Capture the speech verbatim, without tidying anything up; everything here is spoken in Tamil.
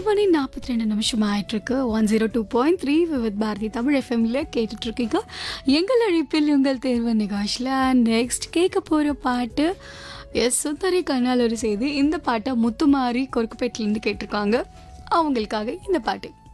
மணி நாற்பத்தி ரெண்டு நிமிஷம் ஆயிட்டிருக்கு. One zero two point three with Bharathi Tamil எஃப்எம்ல கேட்டுட்ருக்கீங்க. எங்கள் அழைப்பில் உங்கள் தேர்வு நிகழ்ச்சியில் நெக்ஸ்ட் கேட்க போகிற பாட்டு எஸ் சுந்தரி கண்ணால் ஒரு செய்தி. இந்த பாட்டை முத்துமாரி கொருக்குப்பேட்டிலேருந்து கேட்டிருக்காங்க. அவங்களுக்காக இந்த பாட்டு.